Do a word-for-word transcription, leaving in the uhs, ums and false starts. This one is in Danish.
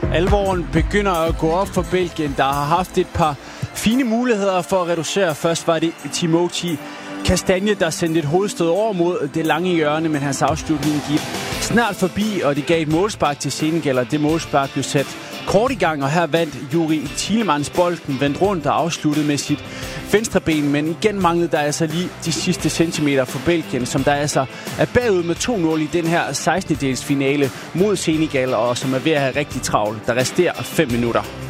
Alvoren begynder at gå op for Belgien, der har haft et par fine muligheder for at reducere. Først var det Timothy Castagne, der sendte et hovedstød over mod det lange hjørne, men hans afslutning gik snart forbi, og det gav et målspark til Senegal, og det målspark blev sat kort i gang, og her vandt Yuri Tielemans bolden, vendte rundt og afsluttede med sit venstre ben, men igen manglede der altså lige de sidste centimeter for Belgien, som der altså er bagud med to nul i den her sekstende-dels finale mod Senegal, og som er ved at have rigtig travlt. Der resterer fem minutter.